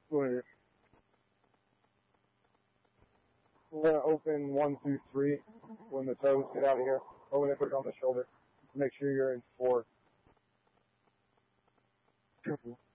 We're going to open 1 through 3 when the toes get out of here. Open it, put it on the shoulder. Make sure you're in 4.